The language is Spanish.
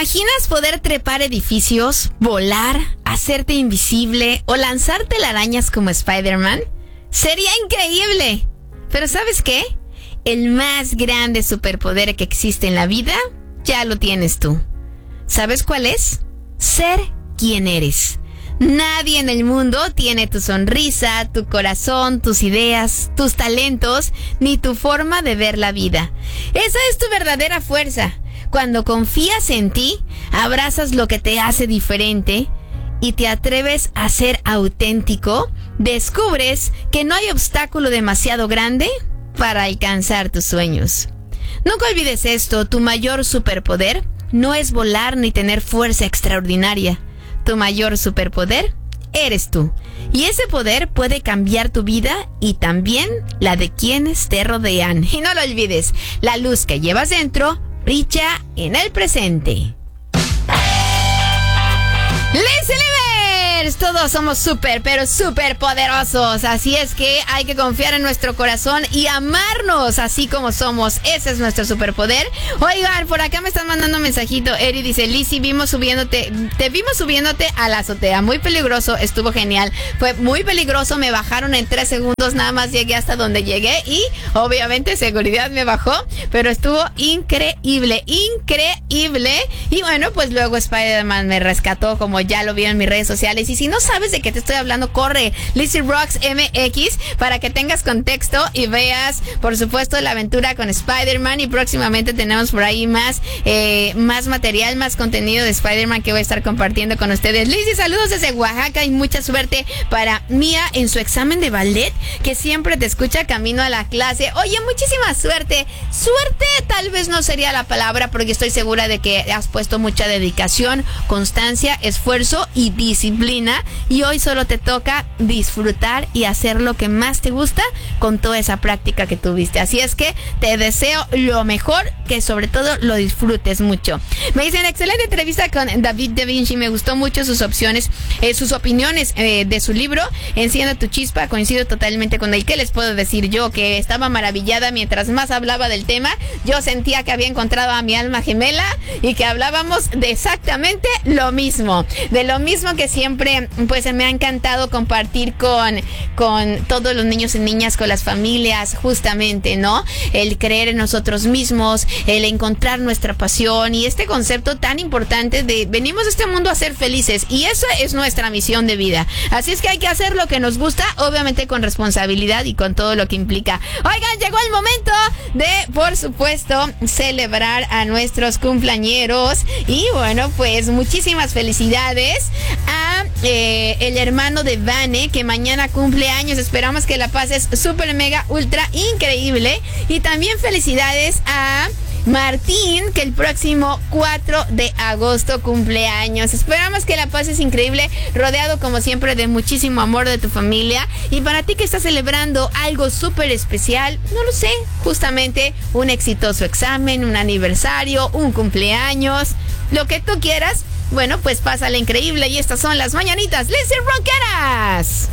imaginas poder trepar edificios, volar, hacerte invisible o lanzar telarañas como Spider-Man? Sería increíble. Pero ¿sabes qué? El más grande superpoder que existe en la vida, ya lo tienes tú. ¿Sabes cuál es? Ser quien eres. Nadie en el mundo tiene tu sonrisa, tu corazón, tus ideas, tus talentos, ni tu forma de ver la vida. Esa es tu verdadera fuerza. Cuando confías en ti, abrazas lo que te hace diferente y te atreves a ser auténtico, descubres que no hay obstáculo demasiado grande para alcanzar tus sueños. Nunca olvides esto, tu mayor superpoder no es volar ni tener fuerza extraordinaria. Tu mayor superpoder eres tú. Y ese poder puede cambiar tu vida y también la de quienes te rodean. Y no lo olvides, la luz que llevas dentro brilla en el presente. Todos somos pero súper poderosos. Así es que hay que confiar en nuestro corazón y amarnos así como somos. Ese es nuestro superpoder. Oigan, por acá me están mandando un mensajito. Eri dice, Lizzy, te vimos subiéndote a la azotea. Muy peligroso, estuvo genial. Fue muy peligroso, me bajaron en 3 segundos. Nada más llegué hasta donde llegué y obviamente seguridad me bajó. Pero estuvo increíble. Y bueno, pues luego Spider-Man me rescató, como ya lo vi en mis redes sociales. Y si no sabes de qué te estoy hablando, corre Lizzy Rocks MX para que tengas contexto y veas, por supuesto, la aventura con Spider-Man. Y próximamente tenemos por ahí más material, más contenido de Spider-Man que voy a estar compartiendo con ustedes. Lizzy, saludos desde Oaxaca y mucha suerte para Mía en su examen de ballet, que siempre te escucha camino a la clase. Oye, muchísima suerte. Suerte tal vez no sería la palabra, porque estoy segura de que has puesto mucha dedicación, constancia, esfuerzo y disciplina. Y hoy solo te toca disfrutar y hacer lo que más te gusta con toda esa práctica que tuviste. Así es que te deseo lo mejor, que sobre todo lo disfrutes mucho. Me dicen, excelente entrevista con David Da Vinci. Me gustó mucho sus opiniones de su libro Encienda tu chispa. Coincido totalmente con él. ¿Qué les puedo decir yo? Que estaba maravillada. Mientras más hablaba del tema, yo sentía que había encontrado a mi alma gemela y que hablábamos de exactamente lo mismo. De lo mismo que siempre pues me ha encantado compartir con todos los niños y niñas, con las familias, justamente, ¿no? El creer en nosotros mismos, el encontrar nuestra pasión y este concepto tan importante de venimos a este mundo a ser felices, y esa es nuestra misión de vida. Así es que hay que hacer lo que nos gusta, obviamente con responsabilidad y con todo lo que implica. Oigan, llegó el momento de, por supuesto, celebrar a nuestros cumpleañeros. Y bueno, pues muchísimas felicidades a el hermano de Vane, que mañana cumple años. Esperamos que la pases súper mega ultra increíble. Y también felicidades a Martín, que el próximo 4 de agosto cumple años. Esperamos que la pases increíble, rodeado como siempre de muchísimo amor de tu familia. Y para ti que estás celebrando algo súper especial, no lo sé, justamente un exitoso examen, un aniversario, un cumpleaños, lo que tú quieras. Bueno, pues pásale increíble. Y estas son las mañanitas Lizzy Ronqueras.